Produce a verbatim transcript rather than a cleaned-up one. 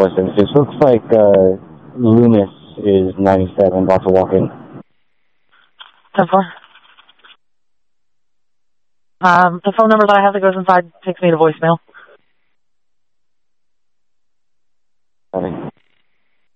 four seven six. Looks like uh, Loomis is ninety-seven, about to walk in. ten four. Um, the phone number that I have that goes inside takes me to voicemail.